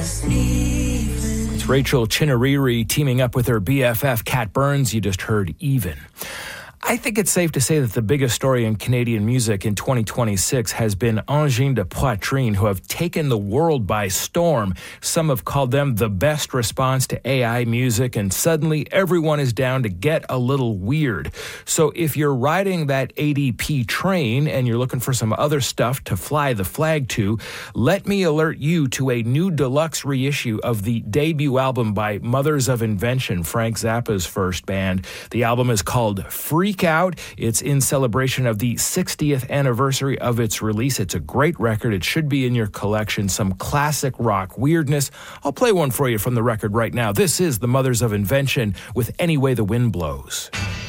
It's Rachel Chinariri teaming up with her BFF, Kat Burns. You just heard Even. I think it's safe to say that the biggest story in Canadian music in 2026 has been Angine de Poitrine, who have taken the world by storm. Some have called them the best response to AI music, and suddenly everyone is down to get a little weird. So if you're riding that ADP train and you're looking for some other stuff to fly the flag to, let me alert you to a new deluxe reissue of the debut album by Mothers of Invention, Frank Zappa's first band. The album is called Freak Out. It's in celebration of the 60th anniversary of its release. It's a great record. It should be in your collection. Some classic rock weirdness. I'll play one for you from the record right now. This is the Mothers of Invention with Any Way the Wind Blows.